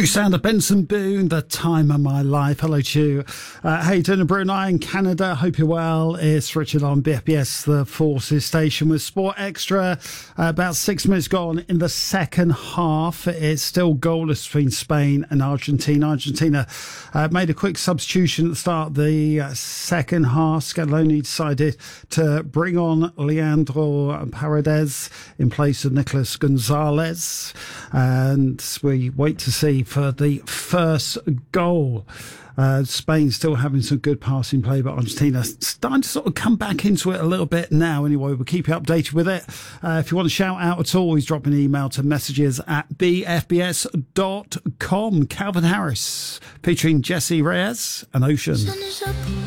True sound of Benson Boone, The Time of My Life. Hello to you. Hey, doing in Brunei in Canada. Hope you're well. It's Richard on BFBS, the Forces Station with Sport Extra. About 6 minutes gone in the second half. It's still goalless between Spain and Argentina. Argentina made a quick substitution at the start of the second half. Scaloni decided to bring on Leandro Paredes in place of Nicolas Gonzalez. And we wait to see for the first goal. Spain still having some good passing play, but Argentina starting to sort of come back into it a little bit now. Anyway, we'll keep you updated with it. If you want to shout out at all, always drop an email to messages@bfbs.com. Calvin Harris featuring Jesse Reyes and Ocean.